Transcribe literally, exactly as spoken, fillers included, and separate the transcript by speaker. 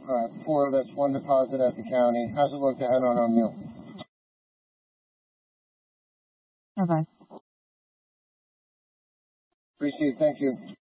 Speaker 1: All right, four of us, one deposit at the county. How's it look to head on our meal?
Speaker 2: Okay.
Speaker 1: Appreciate it. Thank you.